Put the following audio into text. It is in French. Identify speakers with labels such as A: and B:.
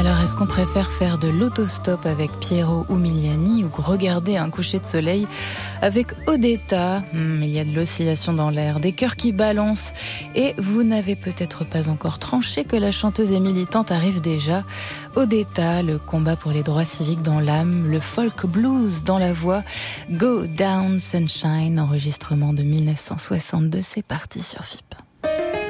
A: Alors, est-ce qu'on préfère faire de l'autostop avec Piero Umiliani ou regarder un coucher de soleil avec Odetta? Il y a de l'oscillation dans l'air, des cœurs qui balancent, et vous n'avez peut-être pas encore tranché que la chanteuse et militante arrive déjà. Odetta, le combat pour les droits civiques dans l'âme, le folk blues dans la voix. Go Down Sunshine, enregistrement de 1962, c'est parti sur FIP.